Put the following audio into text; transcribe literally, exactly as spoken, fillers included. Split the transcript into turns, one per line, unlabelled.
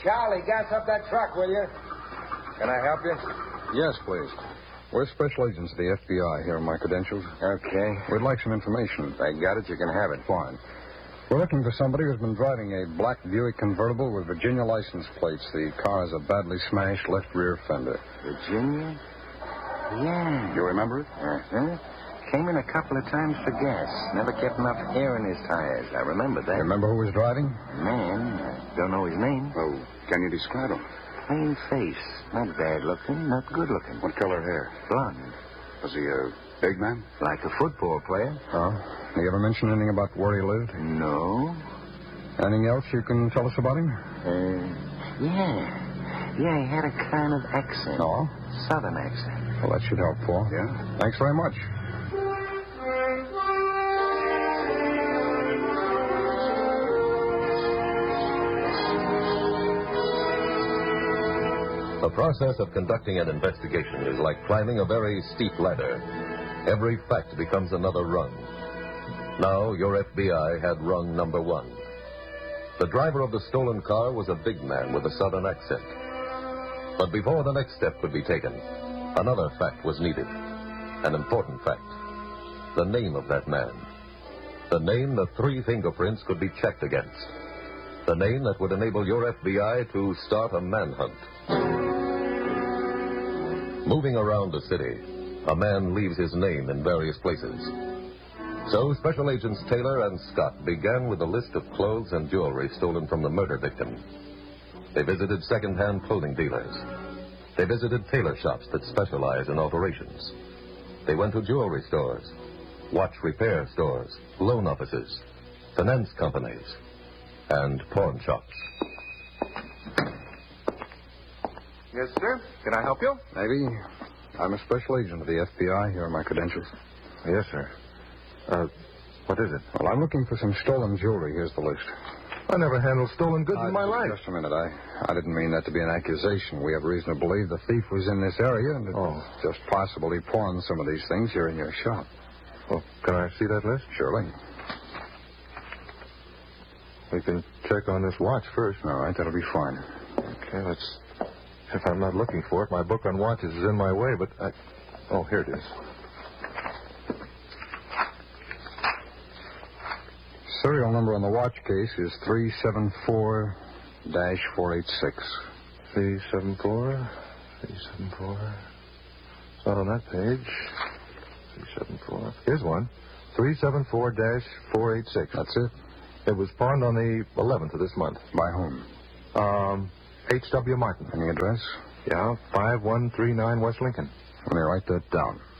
Charlie, gas up that truck, will you? Can I help you?
Yes, please. We're special agents of the F B I. Here are my credentials.
Okay.
We'd like some information.
I got it. You can have it.
Fine. We're looking for somebody who's been driving a black Buick convertible with Virginia license plates. The car has a badly smashed left rear fender.
Virginia? Yeah.
You remember it?
Uh-huh. Came in a couple of times for gas. Never kept enough air in his tires. I remember that.
You remember who was driving?
Man, I don't know his name.
Oh, can you describe him?
Plain face. Not bad looking, not good looking.
What color hair?
Blonde.
Was he a big man?
Like a football player.
Oh. Did he ever mention anything about where he lived?
No.
Anything else you can tell us about him?
Uh, yeah. Yeah, he had a kind of accent.
Oh?
Southern accent.
Well, that should help, Paul.
Yeah?
Thanks very much.
The process of conducting an investigation is like climbing a very steep ladder. Every fact becomes another rung. Now, your F B I had rung number one. The driver of the stolen car was a big man with a southern accent. But before the next step could be taken, another fact was needed. An important fact. The name of that man. The name the three fingerprints could be checked against. The name that would enable your F B I to start a manhunt. Moving around the city, a man leaves his name in various places. So Special Agents Taylor and Scott began with a list of clothes and jewelry stolen from the murder victim. They visited second-hand clothing dealers. They visited tailor shops that specialize in alterations. They went to jewelry stores, watch repair stores, loan offices, finance companies, and pawn shops.
Yes, sir. Can I help you?
Maybe. I'm a special agent of the F B I. Here are my credentials.
Yes, sir. Uh, what is it?
Well, I'm looking for some stolen jewelry. Here's the list.
I never handled stolen goods
Uh,
in my life.
Just a minute. I, I didn't mean that to be an accusation. We have reason to believe the thief was in this area, and it's
Oh.
just possible he pawned some of these things here in your shop.
Well, can I see that list?
Surely.
We can check on this watch first.
All right, that'll be fine.
Okay, let's... If I'm not looking for it, my book on watches is in my way, but I... Oh, here it is.
Serial number on the watch case is three seven four dash four eight six.
three seven four, three seven four. It's not on that page. three seven four. Here's one. three seven four dash four eight six.
That's it.
It was pawned on the eleventh of this month.
By whom?
Um, H W. Martin.
Any address?
Yeah, five one three nine West Lincoln.
Let me write that down.